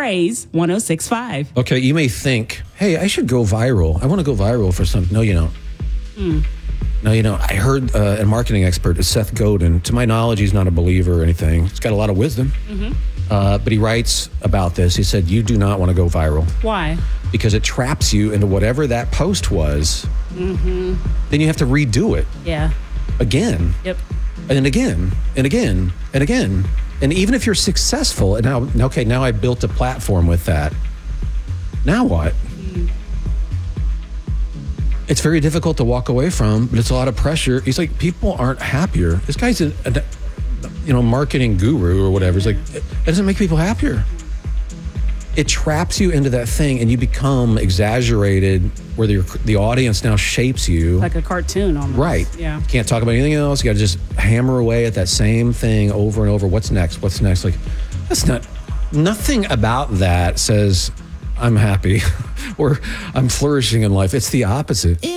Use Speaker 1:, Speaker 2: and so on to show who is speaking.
Speaker 1: Praise 106.5.
Speaker 2: Okay, you may think, hey, I should go viral. I want to go viral for something. No, you don't. No, you don't. I heard a marketing expert, Seth Godin. To my knowledge, he's not a believer or anything. He's got a lot of wisdom. But he writes about this. He said, you do not want to go viral.
Speaker 1: Why?
Speaker 2: Because it traps you into whatever that post was. Then you have to redo it.
Speaker 1: Yeah.
Speaker 2: Again.
Speaker 1: Yep.
Speaker 2: And again, and again, and again. And even if you're successful, and now I built a platform with that. Now what? It's very difficult to walk away from, but it's a lot of pressure. He's like, people aren't happier. This guy's a marketing guru or whatever. It's like, it doesn't make people happier. It traps you into that thing, and you become exaggerated, where the audience now shapes you.
Speaker 1: Like a cartoon almost.
Speaker 2: Right.
Speaker 1: Yeah.
Speaker 2: Can't talk about anything else. You got to just hammer away at that same thing over and over. What's next? What's next? Like, nothing about that says I'm happy or I'm flourishing in life. It's the opposite.